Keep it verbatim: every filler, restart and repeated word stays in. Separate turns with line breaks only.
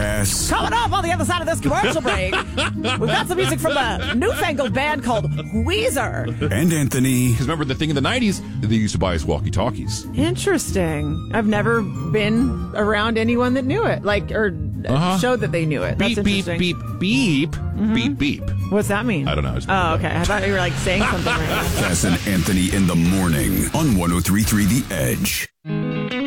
Cass.
Coming up on the other side of this commercial break, we've got some music from a newfangled band called Weezer.
And Anthony.
Because remember the thing in the nineties, they used to buy us walkie-talkies.
Interesting. I've never been around anyone that knew it, like, or
Uh-huh.
showed that they knew it. That's
Beep, beep,
interesting.
beep, beep,
Mm-hmm.
beep, beep.
What's that mean?
I don't know. I just
Oh,
made
okay.
that
I
up.
thought you were like saying something right now.
Cass and Anthony in the morning on one oh three point three The Edge.